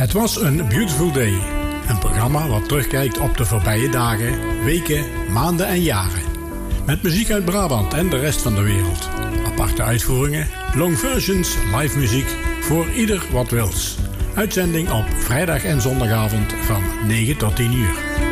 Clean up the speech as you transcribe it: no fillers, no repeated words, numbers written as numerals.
Het was een Beautiful Day. Een programma wat terugkijkt op de voorbije dagen, weken, maanden en jaren. Met muziek uit Brabant en de rest van de wereld. Aparte uitvoeringen, long versions, live muziek, voor ieder wat wils. Uitzending op vrijdag en zondagavond van 9 tot 10 uur.